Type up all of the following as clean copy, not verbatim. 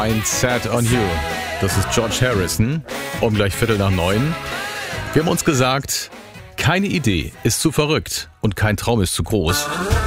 Ein Set on You. Das ist George Harrison, um gleich 8:45. Wir haben uns gesagt, keine Idee ist zu verrückt und kein Traum ist zu groß.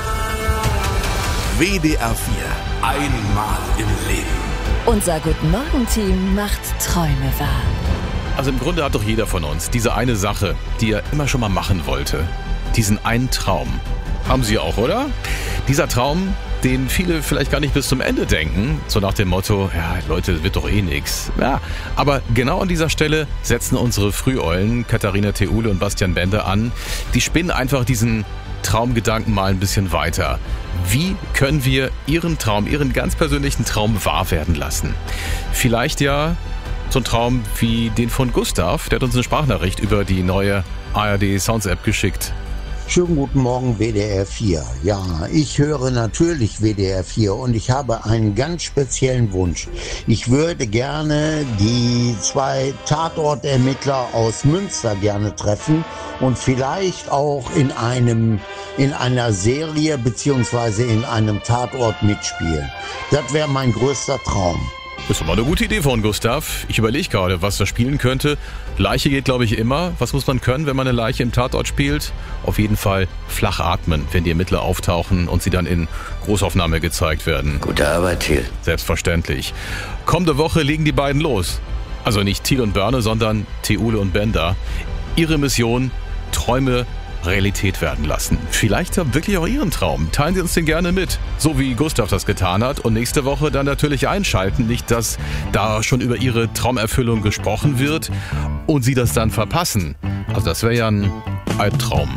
WDR 4. Einmal im Leben. Unser Guten-Morgen-Team macht Träume wahr. Also im Grunde hat doch jeder von uns diese eine Sache, die er immer schon mal machen wollte. Diesen einen Traum. Haben Sie auch, oder? Dieser Traum, den viele vielleicht gar nicht bis zum Ende denken. So nach dem Motto, ja Leute, wird doch eh nix. Ja, aber genau an dieser Stelle setzen unsere Früheulen, Katharina Theule und Bastian Bender an. Die spinnen einfach diesen Traumgedanken mal ein bisschen weiter. Wie können wir Ihren Traum, Ihren ganz persönlichen Traum wahr werden lassen? Vielleicht ja so ein Traum wie den von Gustav. Der hat uns eine Sprachnachricht über die neue ARD Sounds App geschickt. Schönen guten Morgen, WDR 4. Ja, ich höre natürlich WDR 4 und ich habe einen ganz speziellen Wunsch. Ich würde gerne die 2 Tatortermittler aus Münster gerne treffen und vielleicht auch in einer Serie beziehungsweise in einem Tatort mitspielen. Das wäre mein größter Traum. Das ist immer eine gute Idee von Gustav. Ich überlege gerade, was er spielen könnte. Leiche geht, glaube ich, immer. Was muss man können, wenn man eine Leiche im Tatort spielt? Auf jeden Fall flach atmen, wenn die Ermittler auftauchen und sie dann in Großaufnahme gezeigt werden. Gute Arbeit, Thiel. Selbstverständlich. Kommende Woche legen die beiden los. Also nicht Thiel und Börne, sondern Theule und Bender. Ihre Mission, Träume Realität werden lassen. Vielleicht wirklich auch Ihren Traum. Teilen Sie uns den gerne mit, so wie Gustav das getan hat. Und nächste Woche dann natürlich einschalten. Nicht, dass da schon über Ihre Traumerfüllung gesprochen wird und Sie das dann verpassen. Also das wäre ja ein Albtraum.